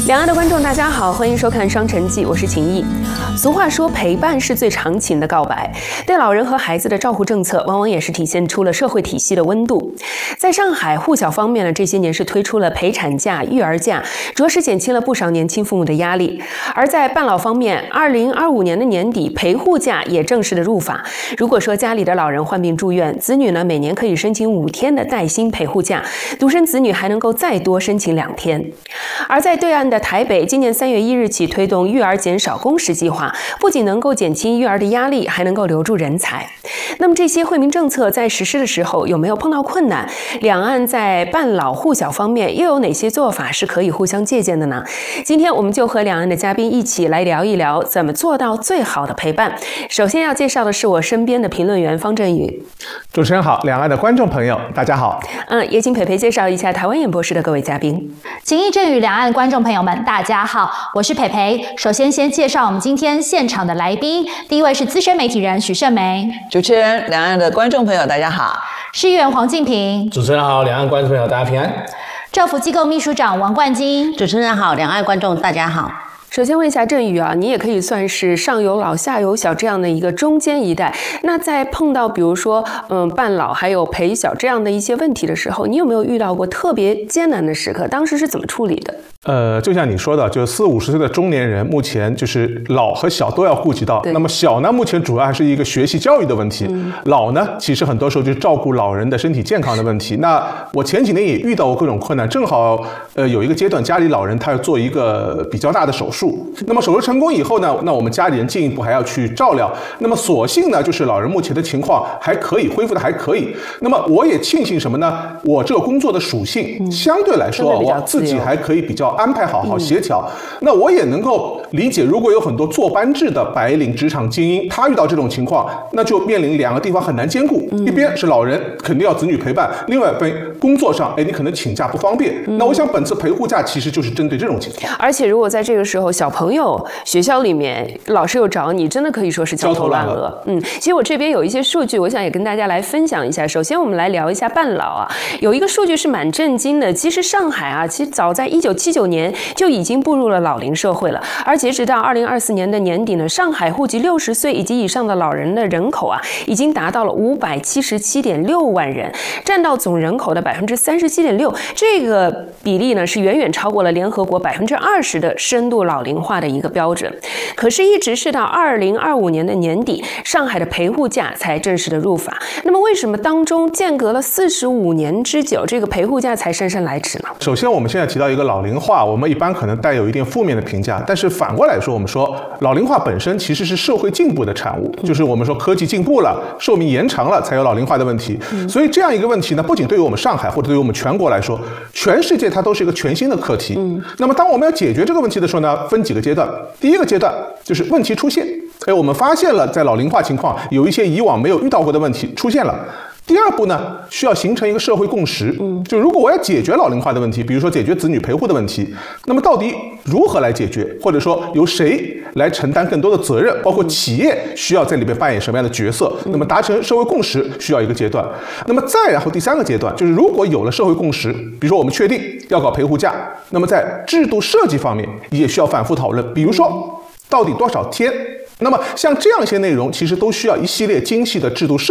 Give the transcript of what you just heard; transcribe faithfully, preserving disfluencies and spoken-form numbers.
两岸的观众大家好，欢迎收看《双城记》，我是秦毅。俗话说，陪伴是最长情的告白。对老人和孩子的照顾政策，往往也是体现出了社会体系的温度。在上海护小方面呢，这些年是推出了陪产假、育儿假，着实减轻了不少年轻父母的压力。而在伴老方面，二零二五年的年底，陪护假也正式的入法。如果说家里的老人患病住院，子女呢每年可以申请五天的带薪陪护假，独生子女还能够再多申请两天。而在对岸的台北，今年三月一日起推动育儿减少工时计划，不仅能够减轻育儿的压力，还能够留住人才。那么这些惠民政策在实施的时候有没有碰到困难？两岸在伴老护小方面又有哪些做法是可以互相借鉴的呢？今天我们就和两岸的嘉宾一起来聊一聊怎么做到最好的陪伴。首先要介绍的是我身边的评论员方振宇。 主持人好，两岸的观众朋友大家好。 嗯，也请培培介绍一下台湾演播室的各位嘉宾。 秦毅、振宇，两岸观众朋友们大家好，我是培培。首先先介绍我们今天现场的来宾，第一位是资深媒体人许胜梅。 主持人，两岸的观众朋友大家好。 市议员黄敬平。 主持人好，两岸观众朋友大家平安。 政府机构秘书长王冠金。 主持人好，两岸观众大家好。 首先问一下振宇啊，你也可以算是上有老下有小这样的一个中间一代。那在碰到比如说嗯伴老还有陪小这样的一些问题的时候，你有没有遇到过特别艰难的时刻？当时是怎么处理的？ 呃，就像你说的，就四五十岁的中年人，目前就是老和小都要顾及到。那么小呢，目前主要还是一个学习教育的问题；嗯、老呢，其实很多时候就是照顾老人的身体健康的问题。那我前几年也遇到过各种困难，正好呃有一个阶段，家里老人他要做一个比较大的手术。那么手术成功以后呢，那我们家里人进一步还要去照料。那么所幸呢，就是老人目前的情况还可以，恢复的还可以。那么我也庆幸什么呢？我这个工作的属性、嗯、相对来说，我自己还可以比较安排好好协调、嗯。那我也能够理解，如果有很多坐班制的白领职场精英，他遇到这种情况，那就面临两个地方很难兼顾。嗯、一边是老人肯定要子女陪伴，另外一边工作上，哎，你可能请假不方便。嗯、那我想本次陪护假其实就是针对这种情况。 而且如果在这个时候，小朋友学校里面老师又找你，真的可以说是焦头烂额。嗯，其实我这边有一些数据，我想也跟大家来分享一下。首先，我们来聊一下伴老啊，有一个数据是蛮震惊的。其实上海啊，其实早在一九七九年就已经步入了老龄社会了，而截止到二零二四年的年底呢，上海户籍六十岁以及以上的老人的人口啊，已经达到了五百七十七点六万人，占到总人口的百分之三十七点六。这个比例呢，是远远超过了联合国百分之二十的深度老龄化的一个标准。可是，一直是到二零二五年的年底，上海的陪护假才正式的入法。那么，为什么当中间隔了四十五年之久，这个陪护假才姗姗来迟呢？ 首先，我们现在提到一个老龄化，我们一般可能带有一定负面的评价，但是反过来说，我们说老龄化本身其实是社会进步的产物，就是我们说科技进步了，寿命延长了，才有老龄化的问题。嗯、所以这样一个问题呢，不仅对于我们上海或者对于我们全国来说，全世界它都是一个全新的课题。嗯、那么，当我们要解决这个问题的时候呢，分几个阶段。第一个阶段就是问题出现，哎，我们发现了在老龄化情况有一些以往没有遇到过的问题出现了。第二步呢，需要形成一个社会共识。嗯，就如果我要解决老龄化的问题，比如说解决子女陪护的问题，那么到底如何来解决，或者说由谁来承担更多的责任，包括企业需要在里面扮演什么样的角色？那么达成社会共识需要一个阶段。那么再然后第三个阶段就是，如果有了社会共识，比如说我们确定要搞陪护假，那么在制度设计方面也需要反复讨论，比如说到底多少天？那么像这样一些内容，其实都需要一系列精细的制度设